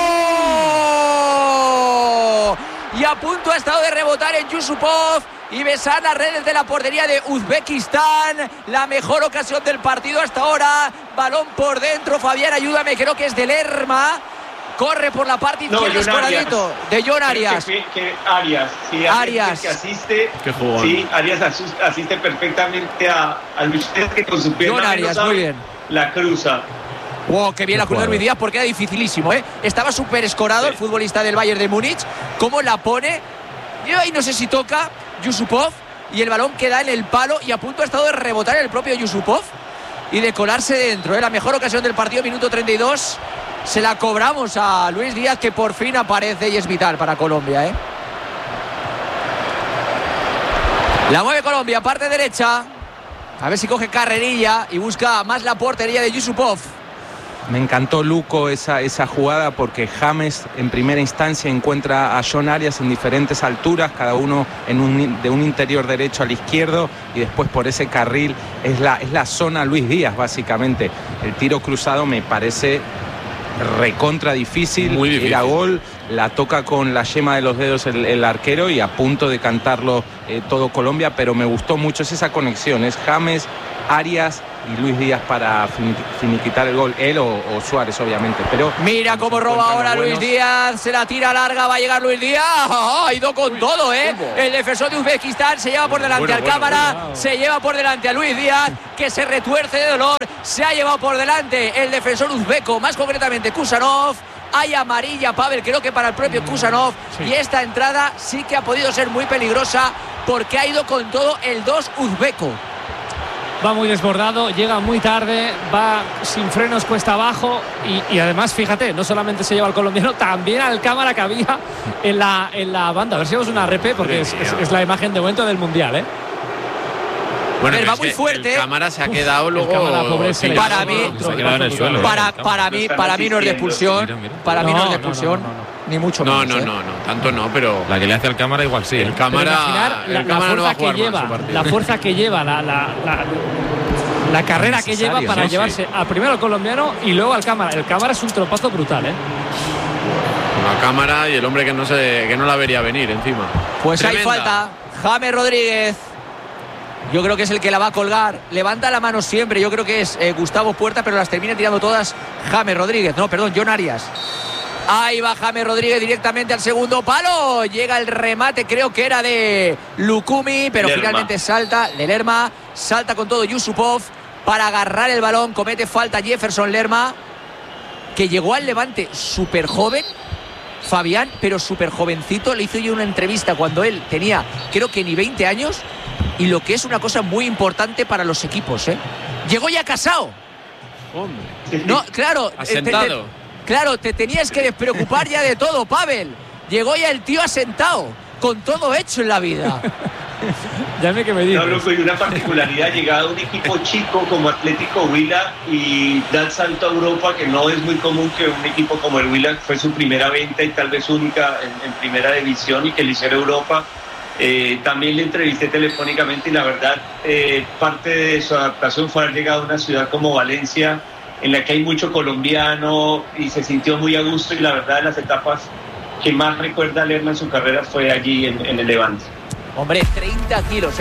Y a punto ha estado de rebotar en Yusupov y besar las redes de la portería de Uzbekistán. La mejor ocasión del partido hasta ahora. Balón por dentro, Fabián, ayúdame, creo que es de Lerma. Corre por la parte izquierda, escoradito, de John Arias. Arias, sí, Arias. Que asiste. Sí, Arias asiste perfectamente a Luis Díaz, que con su pierna John Arias, muy bien. La cruza. Wow, qué bien la cruzó Luis Díaz, porque era dificilísimo, Estaba súper escorado el futbolista del Bayern de Múnich. Cómo la pone. Yo ahí no sé si toca Yusupov, y el balón queda en el palo, y a punto ha estado de rebotar el propio Yusupov y de colarse dentro. La mejor ocasión del partido, minuto 32. Se la cobramos a Luis Díaz, que por fin aparece y es vital para Colombia, La mueve Colombia, parte derecha. A ver si coge carrerilla y busca más la portería de Yusupov. Me encantó, Luco, esa jugada, porque James en primera instancia encuentra a John Arias en diferentes alturas, cada uno de un interior derecho al izquierdo, y después por ese carril es la zona Luis Díaz, básicamente. El tiro cruzado me parece recontra difícil, muy difícil. Era gol, la toca con la yema de los dedos el arquero y a punto de cantarlo todo Colombia, pero me gustó mucho, es esa conexión, es James, Arias y Luis Díaz para finiquitar el gol, él o Suárez obviamente, pero mira cómo roba ahora Luis Díaz, se la tira larga, va a llegar Luis Díaz, ha ido con todo, el defensor de Uzbekistán se lleva por delante al cámara, se lleva por delante a Luis Díaz, que se retuerce de dolor, se ha llevado por delante el defensor uzbeco, más concretamente Kusanov. Hay amarilla, Pavel, creo que para el propio Kusanov, sí. Y esta entrada sí que ha podido ser muy peligrosa porque ha ido con todo el 2 uzbeco. Va muy desbordado, llega muy tarde, va sin frenos cuesta abajo y además, fíjate, no solamente se lleva al colombiano, también al cámara que había en la banda. A ver si vemos una repe porque es la imagen de momento del Mundial, Bueno, va muy fuerte. El cámara se ha quedado luego. Para mí no es de expulsión. Para mí no es de expulsión. Ni mucho menos. No, tanto no, pero. La que le hace al cámara igual sí. El cámara. La fuerza que lleva, la fuerza que lleva, la carrera que lleva para llevarse primero al colombiano y luego al cámara. El cámara es un trompazo brutal, La cámara y el hombre que no la vería venir encima. Pues hay falta. James Rodríguez. Yo creo que es el que la va a colgar. Levanta la mano siempre. Yo creo que es Gustavo Puerta, pero las termina tirando todas James Rodríguez. No, perdón, John Arias. Ahí va James Rodríguez directamente al segundo palo. Llega el remate, creo que era de Lukumi, pero finalmente salta de Lerma. Salta con todo Yusupov para agarrar el balón. Comete falta Jefferson Lerma, que llegó al Levante súper joven, Fabián, pero súper jovencito. Le hice yo una entrevista cuando él tenía, creo que ni 20 años. Y lo que es una cosa muy importante para los equipos, llegó ya casado. Hombre. No, claro. Asentado. Claro, te tenías que despreocupar ya de todo, Pavel. Llegó ya el tío asentado, con todo hecho en la vida. Llame que me digas. No, loco, y una particularidad, llegado a un equipo chico como Atlético Huila y da el salto a Europa, que no es muy común que un equipo como el Huila, fue su primera venta y tal vez única en primera división, y que le hiciera Europa. También le entrevisté telefónicamente y la verdad parte de su adaptación fue haber llegado a una ciudad como Valencia, en la que hay mucho colombiano, y se sintió muy a gusto, y la verdad de las etapas que más recuerda Lerma en su carrera fue allí en el Levante. Hombre, 30 kilos,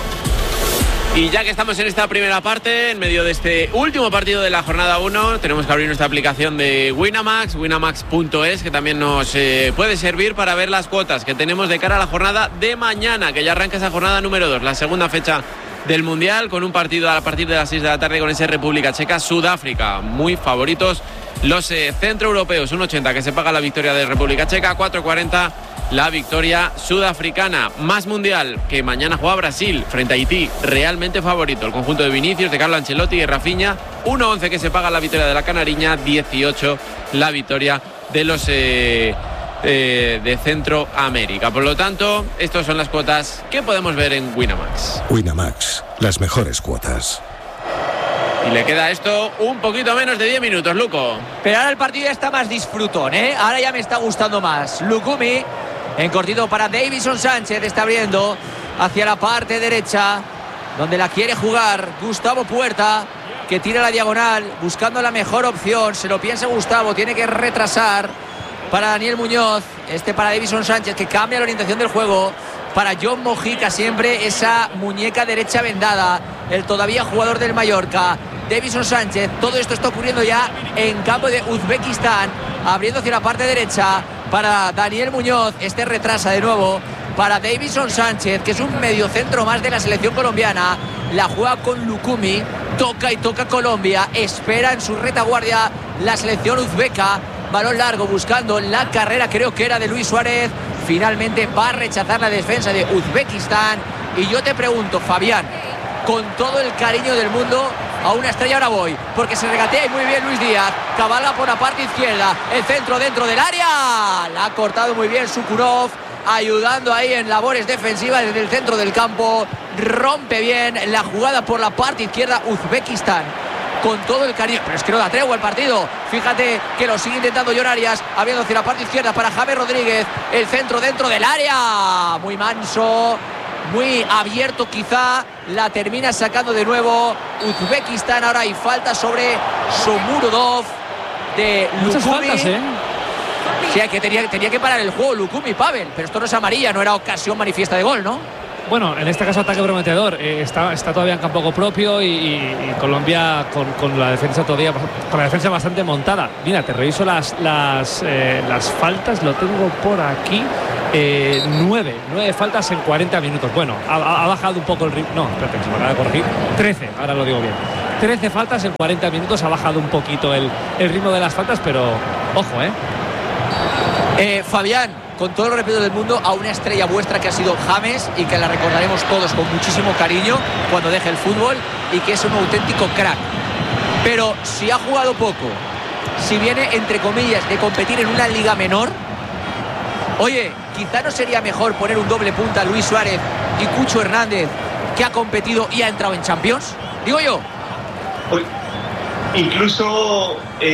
Y ya que estamos en esta primera parte, en medio de este último partido de la jornada 1, tenemos que abrir nuestra aplicación de Winamax, winamax.es, que también nos puede servir para ver las cuotas que tenemos de cara a la jornada de mañana, que ya arranca esa jornada número 2, la segunda fecha del Mundial, con un partido a partir de las 6 de la tarde con ese República Checa, Sudáfrica. Muy favoritos los centroeuropeos, 1.80 que se paga la victoria de República Checa, 4.40 la victoria sudafricana. Más Mundial, que mañana juega Brasil frente a Haití, realmente favorito el conjunto de Vinicius, de Carlo Ancelotti y Rafinha, 1.11 que se paga la victoria de la Canariña, 18 la victoria de los de Centroamérica. Por lo tanto, estas son las cuotas que podemos ver en Winamax. Winamax, las mejores cuotas. Y le queda esto un poquito menos de 10 minutos, Luco. Pero ahora el partido ya está más disfrutón, Ahora ya me está gustando más. Lukumi en cortito para Davison Sánchez, está abriendo hacia la parte derecha, donde la quiere jugar Gustavo Puerta, que tira la diagonal, buscando la mejor opción. Se lo piensa Gustavo, tiene que retrasar para Daniel Muñoz, para Davison Sánchez, que cambia la orientación del juego. Para John Mojica, siempre esa muñeca derecha vendada, el todavía jugador del Mallorca. Davison Sánchez, todo esto está ocurriendo ya en campo de Uzbekistán, abriendo hacia la parte derecha para Daniel Muñoz. Retrasa de nuevo para Davison Sánchez, que es un mediocentro más de la selección colombiana. La juega con Lukumi, toca y toca Colombia, espera en su retaguardia la selección uzbeca. Balón largo buscando la carrera, creo que era de Luis Suárez. Finalmente va a rechazar la defensa de Uzbekistán. Y yo te pregunto, Fabián, con todo el cariño del mundo, a una estrella ahora voy, porque se regatea y muy bien Luis Díaz, cabalga por la parte izquierda, el centro dentro del área, la ha cortado muy bien Sukurov, ayudando ahí en labores defensivas desde el centro del campo. Rompe bien la jugada por la parte izquierda Uzbekistán, con todo el cariño, pero es que no da tregua el partido. Fíjate que lo sigue intentando John Arias, abriendo hacia la parte izquierda para James Rodríguez, el centro dentro del área, muy manso, muy abierto quizá, la termina sacando de nuevo Uzbekistán. Ahora hay falta sobre Shomurodov, de muchas Lukumi. faltas, ¿eh? Sí, que tenía que parar el juego Lukumi, Pavel, pero esto no es amarilla, no era ocasión manifiesta de gol, ¿no? Bueno, en este caso ataque prometedor. Está todavía en campo propio y Colombia con la defensa todavía, con la defensa bastante montada. Mira, te reviso las faltas, lo tengo por aquí. 9 faltas en 40 minutos. Bueno, ha bajado un poco el ritmo. No, espérate, que se me acaba de corregir. 13, ahora lo digo bien. 13 faltas en 40 minutos, ha bajado un poquito el ritmo de las faltas, pero ojo, Fabián, con todo el respeto del mundo, a una estrella vuestra que ha sido James y que la recordaremos todos con muchísimo cariño cuando deje el fútbol y que es un auténtico crack. Pero si ha jugado poco, si viene, entre comillas, de competir en una liga menor, oye, quizá no sería mejor poner un doble punta a Luis Suárez y Cucho Hernández, que ha competido y ha entrado en Champions, digo yo. Incluso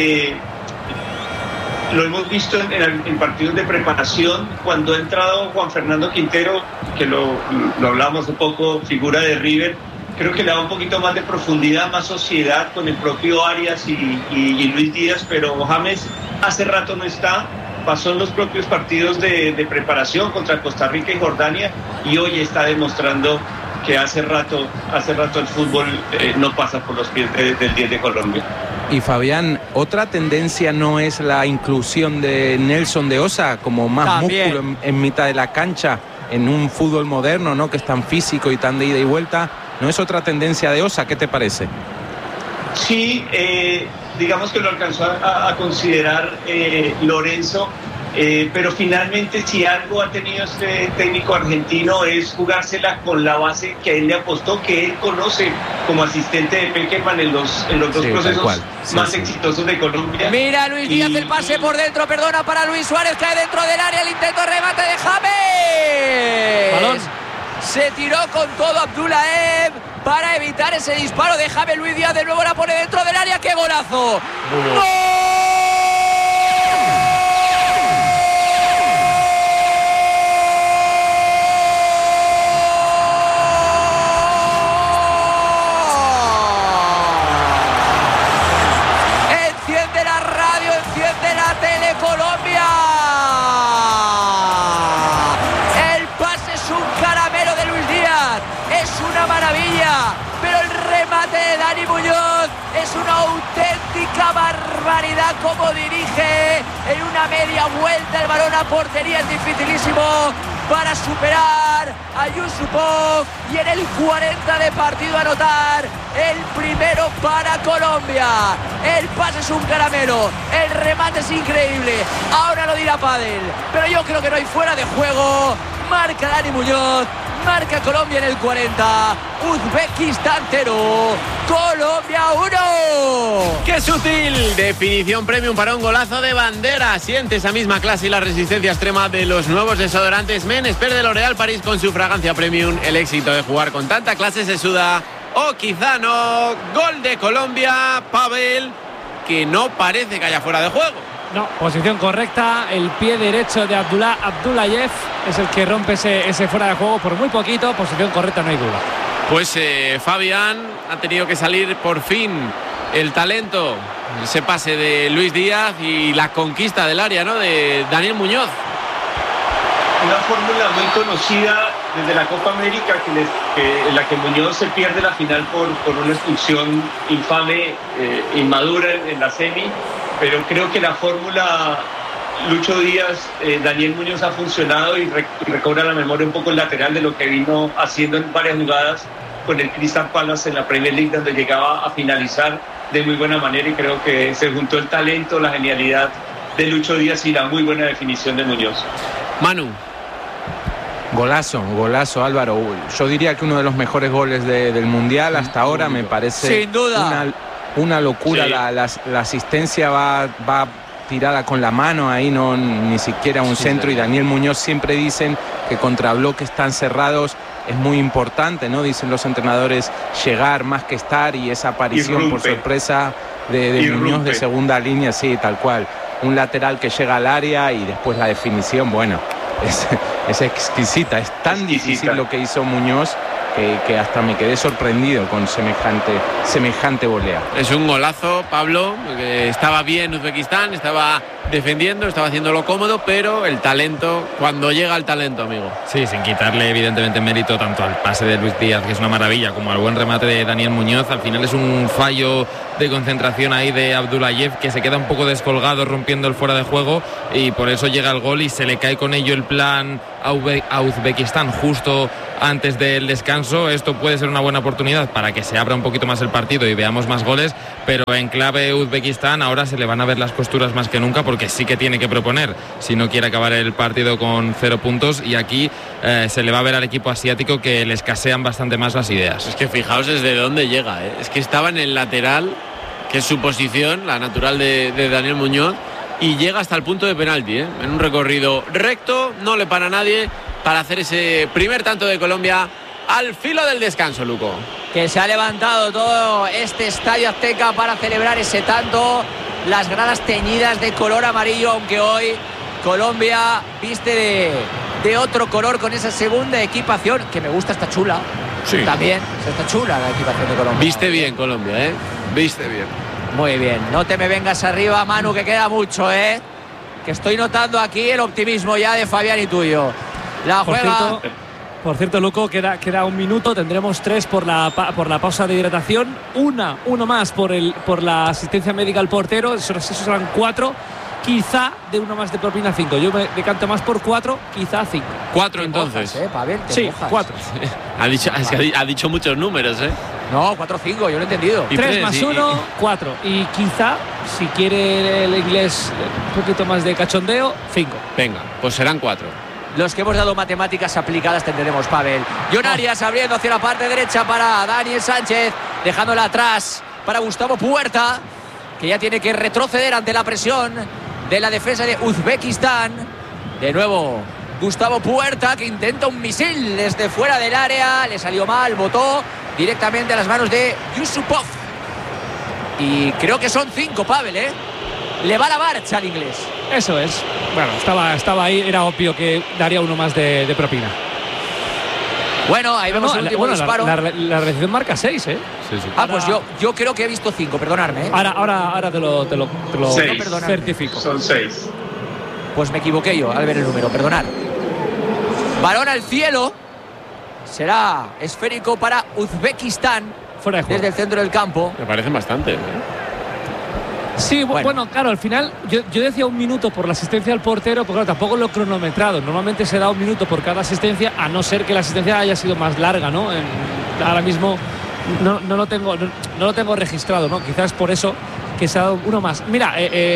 lo hemos visto en partidos de preparación, cuando ha entrado Juan Fernando Quintero, que lo hablamos un poco, figura de River. Creo que le da un poquito más de profundidad, más sociedad con el propio Arias y Luis Díaz, pero James hace rato no está. Pasó en los propios partidos de preparación contra Costa Rica y Jordania, y hoy está demostrando que hace rato el fútbol no pasa por los pies del 10 de Colombia. Y Fabián, otra tendencia no es la inclusión de Nelson de Osa como más También músculo en mitad de la cancha en un fútbol moderno, ¿no? Que es tan físico y tan de ida y vuelta. ¿No es otra tendencia de Osa? ¿Qué te parece? Sí, digamos que lo alcanzó a considerar Lorenzo, pero finalmente si algo ha tenido este técnico argentino es jugársela con la base que él le apostó, que él conoce como asistente de Peckerman en los dos procesos más exitosos de Colombia. Mira Luis Díaz, el pase por dentro, perdona, para Luis Suárez, cae dentro del área, el intento de remate de James. Balón. Se tiró con todo Abdullaev para evitar ese disparo de James. Luis Díaz de nuevo la pone dentro del área. ¡Qué golazo! ¡Gol! Enciende la radio, enciende la tele, Colombia. Es una maravilla, pero el remate de Dani Muñoz es una auténtica barbaridad. Como dirige en una media vuelta el balón a portería, es dificilísimo para superar a Yusupov, y en el 40 de partido anotar el primero para Colombia. El pase es un caramelo, el remate es increíble, ahora lo dirá Padel, pero yo creo que no hay fuera de juego. Marca Dani Muñoz, marca Colombia en el 40, Uzbekistán 0, Colombia 1. ¡Qué sutil! Definición premium para un golazo de bandera. Siente esa misma clase y la resistencia extrema de los nuevos desodorantes Men Expert de L'Oréal París con su fragancia premium. El éxito de jugar con tanta clase se suda, o quizá no. Gol de Colombia, Pavel, que no parece que haya fuera de juego. No, posición correcta, el pie derecho de Abdullaev es el que rompe ese fuera de juego por muy poquito. Posición correcta, no hay duda. Pues Fabián ha tenido que salir por fin el talento, ese pase de Luis Díaz y la conquista del área, ¿no?, de Daniel Muñoz. Una fórmula muy conocida desde la Copa América, en la que Muñoz se pierde la final por una expulsión infame, inmadura en la semi. Pero creo que la fórmula Lucho Díaz, Daniel Muñoz ha funcionado, y recobra la memoria un poco el lateral de lo que vino haciendo en varias jugadas con el Crystal Palace en la Premier League, donde llegaba a finalizar de muy buena manera, y creo que se juntó el talento, la genialidad de Lucho Díaz y la muy buena definición de Muñoz. Manu. Golazo, Álvaro. Yo diría que uno de los mejores goles del Mundial hasta ahora. Me parece sin duda una locura. Sí. La asistencia va tirada con la mano, ahí no ni siquiera un centro. Y Daniel Muñoz, siempre dicen que contra bloques tan cerrados es muy importante, ¿no? Dicen los entrenadores, llegar más que estar, y esa aparición por sorpresa de Muñoz de segunda línea, sí, tal cual. Un lateral que llega al área y después la definición, bueno, es exquisita. Es tan difícil lo que hizo Muñoz que hasta me quedé sorprendido con semejante volea. Es un golazo, Pablo, que estaba bien Uzbekistán, estaba defendiendo, estaba haciéndolo cómodo, pero el talento, cuando llega el talento, amigo. Sí, sin quitarle evidentemente mérito tanto al pase de Luis Díaz, que es una maravilla, como al buen remate de Daniel Muñoz. Al final es un fallo de concentración ahí de Abdullayev, que se queda un poco descolgado rompiendo el fuera de juego, y por eso llega el gol y se le cae con ello el plan a Uzbekistán justo antes del descanso. Esto puede ser una buena oportunidad para que se abra un poquito más el partido y veamos más goles, pero en clave Uzbekistán ahora se le van a ver las costuras más que nunca, porque sí que tiene que proponer si no quiere acabar el partido con 0 puntos, y aquí se le va a ver al equipo asiático que le escasean bastante más las ideas. Es que fijaos desde dónde llega, ¿eh? Es que estaba en el lateral, que es su posición, la natural de Daniel Muñoz, y llega hasta el punto de penalti, ¿eh? En un recorrido recto, no le para nadie para hacer ese primer tanto de Colombia al filo del descanso, Luco. Que se ha levantado todo este Estadio Azteca para celebrar ese tanto, las gradas teñidas de color amarillo, aunque hoy Colombia viste de otro color con esa segunda equipación, que me gusta, está chula. Sí. También está chula la equipación de Colombia. Viste bien Colombia, ¿eh? Viste bien. Muy bien, no te me vengas arriba, Manu, que queda mucho, ¿eh? Que estoy notando aquí el optimismo ya de Fabián y tuyo. La juega... Por cierto, Luco, queda un minuto, tendremos 3 por la pausa de hidratación, uno más por la asistencia médica al portero, esos serán 4, quizá de uno más de propina 5. Yo me decanto más por 4, quizá 5. 4 entonces. Mojas, Pavel, sí, 4. Ha dicho muchos números, ¿eh? No, 4 o 5, yo lo he entendido. 3 más 1, 4. Y quizá, si quiere el inglés un poquito más de cachondeo, 5. Venga, pues serán 4. Los que hemos dado matemáticas aplicadas tendremos, Pavel. John Arias abriendo hacia la parte derecha para Daniel Sánchez, dejándola atrás para Gustavo Puerta, que ya tiene que retroceder ante la presión de la defensa de Uzbekistán. De nuevo Gustavo Puerta, que intenta un misil desde fuera del área, le salió mal, botó directamente a las manos de Yusupov. Y creo que son 5, Pavel, ¿eh? Le va la marcha al inglés. Eso es. Bueno, estaba ahí, era obvio que daría uno más de propina. Bueno, ahí vemos el último disparo. La recepción marca 6, ¿eh? Sí. Ah, pues yo creo que he visto 5, perdonadme, ¿eh? Ahora te lo certifico. Son 6. Pues me equivoqué yo al ver el número, perdonad. Balón al cielo. Será esférico para Uzbekistán. Fuera de juego. Desde el centro del campo. Me parecen bastante, ¿eh? Sí, bueno, claro, al final yo decía 1 minuto por la asistencia al portero, porque claro, tampoco lo he cronometrado. Normalmente se da 1 minuto por cada asistencia, a no ser que la asistencia haya sido más larga, ¿no? Ahora mismo no lo tengo registrado, ¿no? Quizás por eso que se ha dado uno más. Mira,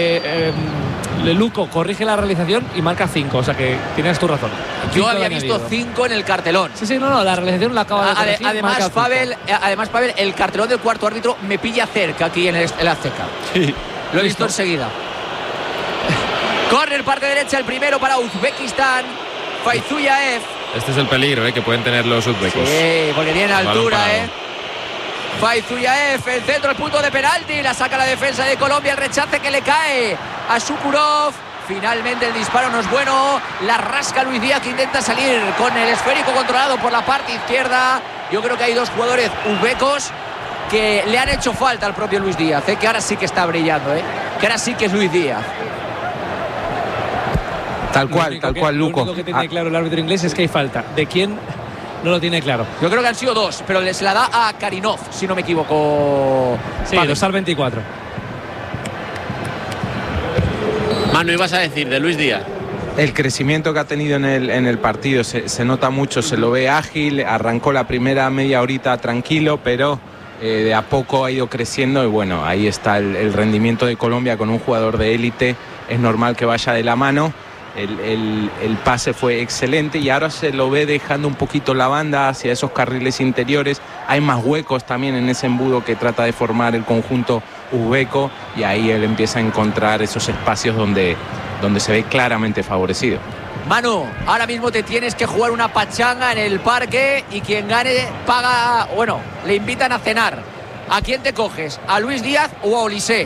Luco corrige la realización y marca 5, o sea que tienes tu razón. Yo había visto 5 en el cartelón. Sí, no, la realización la acaba de corregir. Además, Pavel, el cartelón del cuarto árbitro me pilla cerca aquí en el Azteca. Sí. Lo he visto enseguida. Corre el parte derecha, el primero para Uzbekistán. Faizullaev. Este es el peligro que pueden tener los uzbecos. Sí, porque tiene altura, Faizullaev, el centro, el punto de penalti. La saca la defensa de Colombia, el rechace que le cae a Shukurov. Finalmente el disparo no es bueno. La rasca Luis Díaz, que intenta salir con el esférico controlado por la parte izquierda. Yo creo que hay 2 jugadores uzbecos que le han hecho falta al propio Luis Díaz, que ahora sí que está brillando, que ahora sí que es Luis Díaz. Tal cual, Luco. Lo único que tiene claro el árbitro inglés es que hay falta. ¿De quién? No lo tiene claro. Yo creo que han sido 2, pero se la da a Karinov, si no me equivoco. Sí, los al 24. Manu, ibas a decir de Luis Díaz. El crecimiento que ha tenido en el partido se nota mucho, se lo ve ágil, arrancó la primera media horita tranquilo, pero de a poco ha ido creciendo y bueno, ahí está el rendimiento de Colombia con un jugador de élite, es normal que vaya de la mano. El pase fue excelente y ahora se lo ve dejando un poquito la banda hacia esos carriles interiores. Hay más huecos también en ese embudo que trata de formar el conjunto uzbeco y ahí él empieza a encontrar esos espacios donde se ve claramente favorecido. Manu, ahora mismo te tienes que jugar una pachanga en el parque y quien gane paga, le invitan a cenar. ¿A quién te coges? ¿A Luis Díaz o a Olise?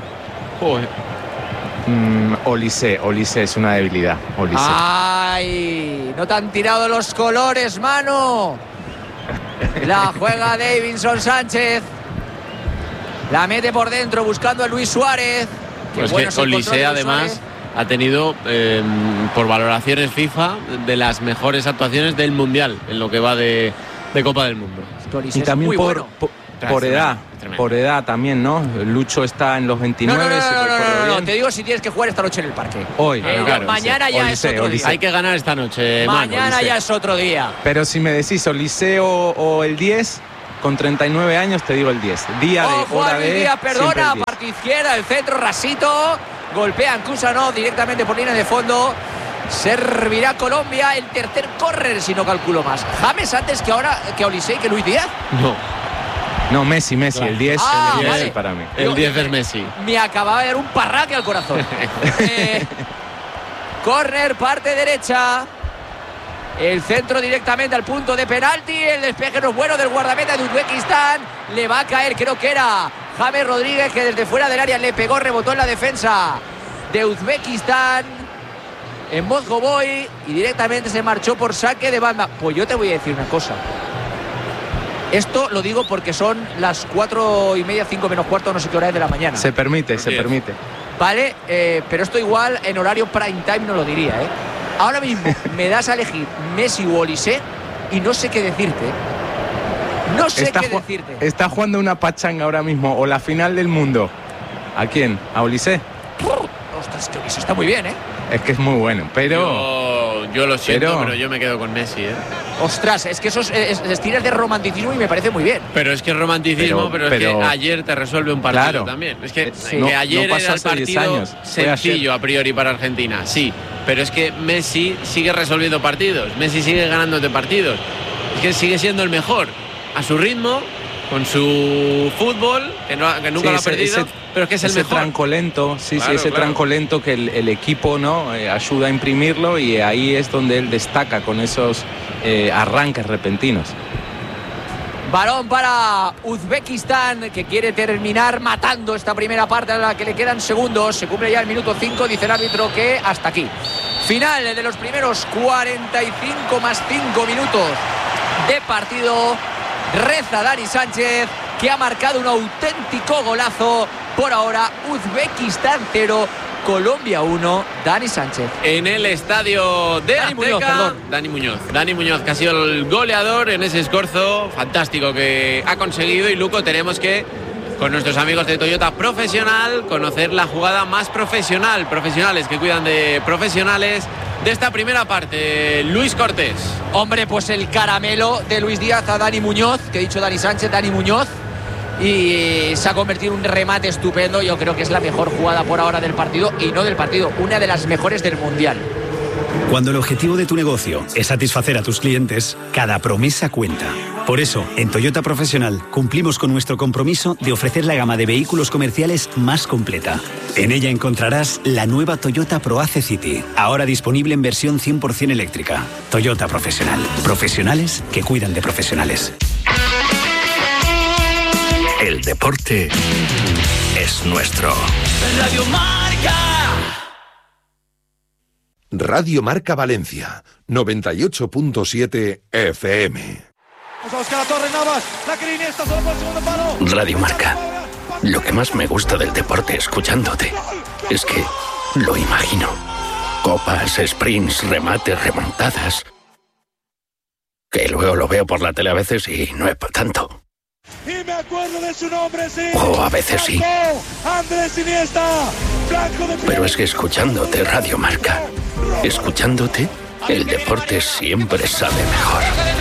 Olise es una debilidad. Olise. ¡Ay! No te han tirado los colores, Manu. La juega Davinson Sánchez. La mete por dentro buscando a Luis Suárez. Pues bueno, que Olise además ha tenido, por valoraciones FIFA, de las mejores actuaciones del Mundial en lo que va de Copa del Mundo. Y también por edad también, ¿no? Lucho está en los 29. No, te digo si tienes que jugar esta noche en el parque. Hoy. Claro, mañana ya es otro día. Hay que ganar esta noche. Mañana ya es otro día. Pero si me decís Olise o el 10, con 39 años te digo el 10. Juan Díaz, perdona, parte izquierda, el centro, rasito. Golpean Kusanov directamente por línea de fondo. Servirá Colombia el tercer córner, si no calculo más. James antes que Olise y que Luis Díaz. No, Messi, claro. El 10 vale. Para mí. El 10 es Messi. Me acababa de dar un parraque al corazón. Córner, parte derecha. El centro directamente al punto de penalti. El despeje no es bueno del guardameta de Uzbekistán. Le va a caer, creo que era James Rodríguez, que desde fuera del área le pegó, rebotó en la defensa de Uzbekistán. En Mozgoboy y directamente se marchó por saque de banda. Pues yo te voy a decir una cosa. Esto lo digo porque son las 4:30, 5 menos cuarto, no sé qué hora es de la mañana. Se permite. Vale, pero esto igual en horario prime time no lo diría, ¿eh? Ahora mismo me das a elegir Messi o Olise y no sé qué decirte. No sé qué decirte. Está jugando una pachanga ahora mismo o la final del mundo. ¿A quién? ¿A Olise? Ostras, que Olise está muy bien, ¿eh? Es que es muy bueno, pero... Yo lo siento, pero yo me quedo con Messi, ¿eh? Ostras, es que esos estiras de romanticismo y me parece muy bien. Pero es que es romanticismo, pero es que ayer te resuelve un partido también. Es que, ayer era el partido sencillo a priori para Argentina, sí. Pero es que Messi sigue resolviendo partidos, Messi sigue ganándote partidos. Es que sigue siendo el mejor, a su ritmo, con su fútbol, que nunca lo ha perdido, pero es que es el mejor. Trancolento, ese trancolento que el equipo no ayuda a imprimirlo y ahí es donde él destaca con esos arranques repentinos. Balón para Uzbekistán, que quiere terminar matando esta primera parte a la que le quedan segundos. Se cumple ya el minuto 5, dice el árbitro que hasta aquí. Final de los primeros 45 más 5 minutos de partido. Reza Dani Sánchez, que ha marcado un auténtico golazo. Por ahora, Uzbekistán 0, Colombia 1, Dani Sánchez. En el estadio de Azteca, Dani Muñoz, que ha sido el goleador en ese escorzo fantástico que ha conseguido. Y Luco, tenemos que, con nuestros amigos de Toyota Profesional, conocer la jugada más profesionales que cuidan de profesionales de esta primera parte. Luis Cortés. Hombre, pues el caramelo de Luis Díaz a Dani Muñoz, que he dicho Dani Sánchez, Dani Muñoz, y se ha convertido en un remate estupendo. Yo creo que es la mejor jugada por ahora del partido, y no del partido, una de las mejores del Mundial. Cuando el objetivo de tu negocio es satisfacer a tus clientes, cada promesa cuenta. Por eso, en Toyota Profesional cumplimos con nuestro compromiso de ofrecer la gama de vehículos comerciales más completa. En ella encontrarás la nueva Toyota ProAce City, ahora disponible en versión 100% eléctrica. Toyota Profesional. Profesionales que cuidan de profesionales. El deporte es nuestro. Radio Marca. Radio Marca Valencia, 98.7 FM. Radio Marca. Lo que más me gusta del deporte escuchándote es que lo imagino. Copas, sprints, remates, remontadas. Que luego lo veo por la tele a veces y no es para tanto. Y me acuerdo de su nombre, sí. O a veces sí. Andrés Iniesta. Pero es que escuchándote Radio Marca, escuchándote, el deporte siempre sabe mejor.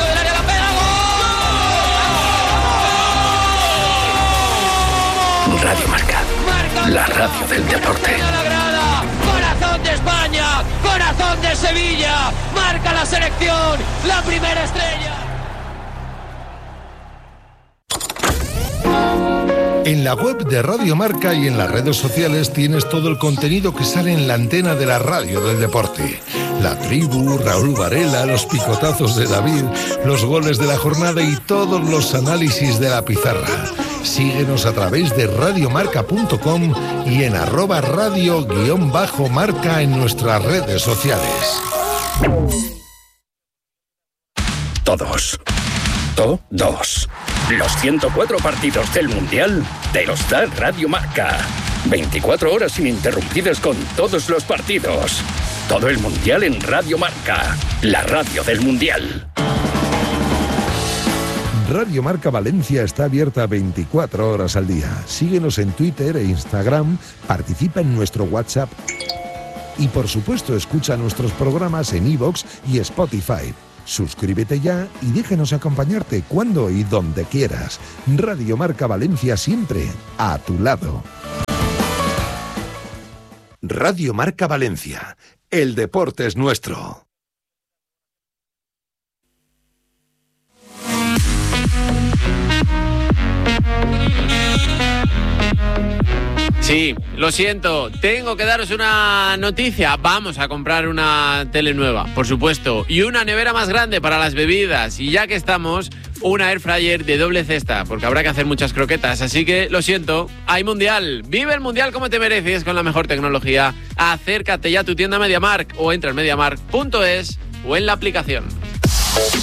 Radio Marca, la radio del deporte. Corazón de España, corazón de Sevilla, marca la selección, la primera estrella. En la web de Radio Marca y en las redes sociales tienes todo el contenido que sale en la antena de la radio del deporte. La tribu, Raúl Varela, los picotazos de David, los goles de la jornada y todos los análisis de la pizarra. Síguenos a través de radiomarca.com y en @radio_marca en nuestras redes sociales. Todos. Todos. Los 104 partidos del Mundial te los da Radio Marca. 24 horas ininterrumpidas con todos los partidos. Todo el Mundial en Radio Marca, la radio del Mundial. Radio Marca Valencia está abierta 24 horas al día. Síguenos en Twitter e Instagram, participa en nuestro WhatsApp y por supuesto escucha nuestros programas en iVoox y Spotify. Suscríbete ya y déjanos acompañarte cuando y donde quieras. Radio Marca Valencia siempre a tu lado. Radio Marca Valencia. El deporte es nuestro. Sí, lo siento, tengo que daros una noticia. Vamos a comprar una tele nueva, por supuesto, y una nevera más grande para las bebidas. Y ya que estamos, una air fryer de doble cesta, porque habrá que hacer muchas croquetas. Así que, lo siento, hay Mundial. Vive el Mundial como te mereces con la mejor tecnología. Acércate ya a tu tienda MediaMarkt o entra en MediaMarkt.es o en la aplicación.